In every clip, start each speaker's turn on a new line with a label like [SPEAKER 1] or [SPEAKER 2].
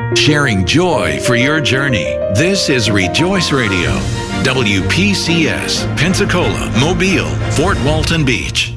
[SPEAKER 1] Sharing joy for your journey. This is Rejoice Radio. WPCS, Pensacola, Mobile, Fort Walton Beach.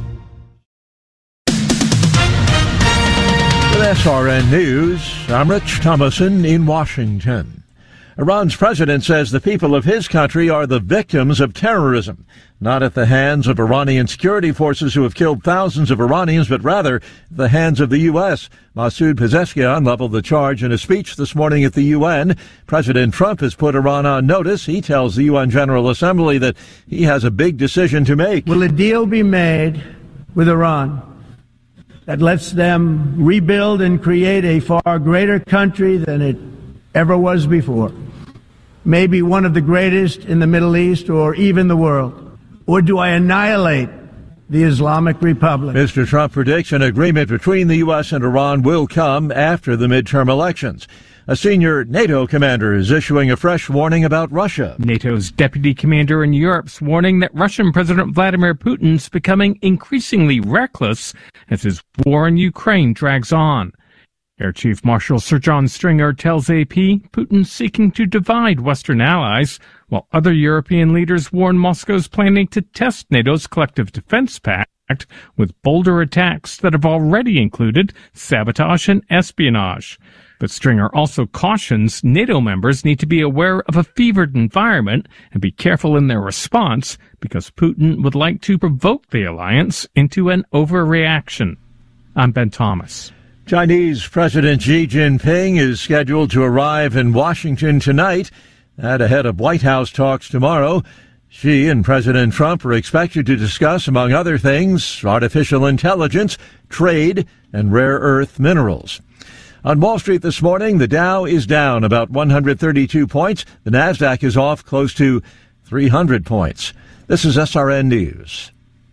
[SPEAKER 2] With SRN News, I'm Rich Thomason in Washington. Iran's president says the people of his country are the victims of terrorism, not at the hands of Iranian security forces who have killed thousands of Iranians, but rather at the hands of the U.S. Masoud Pezeshkian leveled the charge in a speech this morning at the UN. President Trump has put Iran on notice. He tells the UN General Assembly that he has a big decision to make.
[SPEAKER 3] Will a deal be made with Iran that lets them rebuild and create a far greater country than it ever was before? Maybe one of the greatest in the Middle East or even the world? Or do I annihilate the Islamic Republic?
[SPEAKER 2] Mr. Trump predicts an agreement between the U.S. and Iran will come after the midterm elections. A senior NATO commander is issuing a fresh warning about Russia.
[SPEAKER 4] NATO's deputy commander in Europe's warning that Russian President Vladimir Putin's becoming increasingly reckless as his war in Ukraine drags on. Air Chief Marshal Sir John Stringer tells AP Putin's seeking to divide Western allies, while other European leaders warn Moscow's planning to test NATO's collective defense pact with bolder attacks that have already included sabotage and espionage. But Stringer also cautions NATO members need to be aware of a fevered environment and be careful in their response because Putin would like to provoke the alliance into an overreaction. I'm Ben Thomas.
[SPEAKER 2] Chinese President Xi Jinping is scheduled to arrive in Washington tonight, that ahead of White House talks tomorrow. Xi and President Trump are expected to discuss, among other things, artificial intelligence, trade, and rare earth minerals. On Wall Street this morning, the Dow is down about 132 points. The Nasdaq is off close to 300 points. This is SRN News.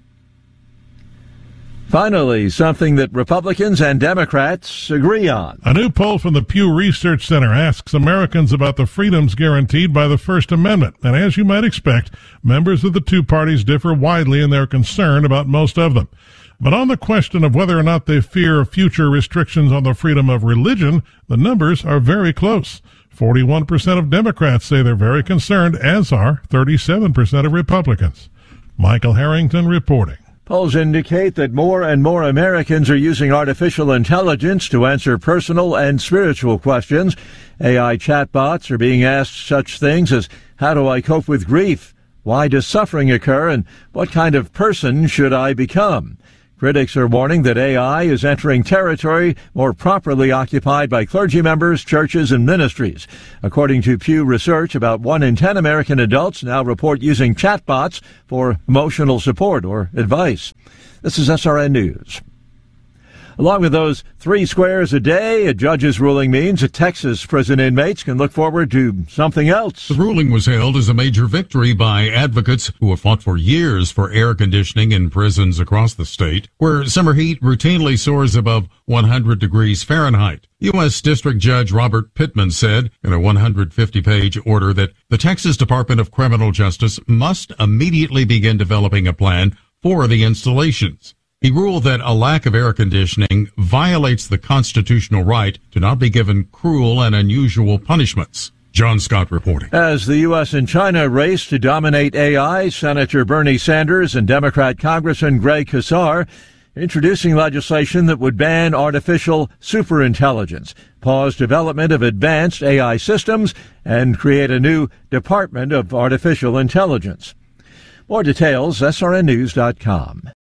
[SPEAKER 2] Finally, something that Republicans and Democrats agree on.
[SPEAKER 5] A new poll from the Pew Research Center asks Americans about the freedoms guaranteed by the First Amendment. And as you might expect, members of the two parties differ widely in their concern about most of them. But on the question of whether or not they fear future restrictions on the freedom of religion, the numbers are very close. 41% of Democrats say they're very concerned, as are 37% of Republicans. Michael Harrington reporting.
[SPEAKER 2] Polls indicate that more and more Americans are using artificial intelligence to answer personal and spiritual questions. AI chatbots are being asked such things as, how do I cope with grief? Why does suffering occur? And what kind of person should I become? Critics are warning that AI is entering territory more properly occupied by clergy members, churches, and ministries. According to Pew Research, about 1 in 10 American adults now report using chatbots for emotional support or advice. This is SRN News. Along with those 3 squares a day, a judge's ruling means that Texas prison inmates can look forward to something else.
[SPEAKER 6] The ruling was hailed as a major victory by advocates who have fought for years for air conditioning in prisons across the state, where summer heat routinely soars above 100 degrees Fahrenheit. U.S. District Judge Robert Pittman said in a 150-page order that the Texas Department of Criminal Justice must immediately begin developing a plan for the installations. He ruled that a lack of air conditioning violates the constitutional right to not be given cruel and unusual punishments. John Scott reporting.
[SPEAKER 2] As the U.S. and China race to dominate AI, Senator Bernie Sanders and Democrat Congressman Greg Casar introducing legislation that would ban artificial superintelligence, pause development of advanced AI systems, and create a new Department of Artificial Intelligence. More details, srnnews.com.